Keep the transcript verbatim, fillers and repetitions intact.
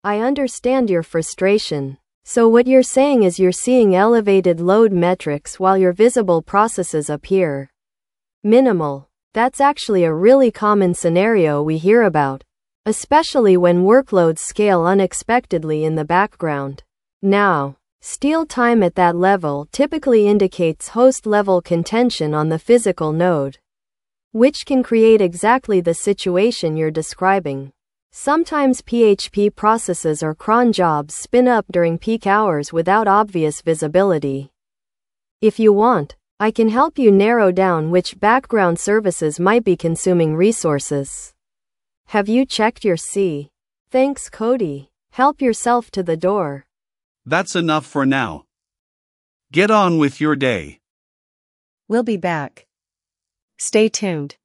I understand your frustration. So what you're saying is you're seeing elevated load metrics while your visible processes appear minimal. That's actually a really common scenario we hear about, especially when workloads scale unexpectedly in the background. Now, steal time at that level typically indicates host-level contention on the physical node, which can create exactly the situation you're describing. Sometimes P H P processes or cron jobs spin up during peak hours without obvious visibility. If you want, I can help you narrow down which background services might be consuming resources. Have you checked your C? Thanks, Cody. Help yourself to the door. That's enough for now. Get on with your day. We'll be back. Stay tuned.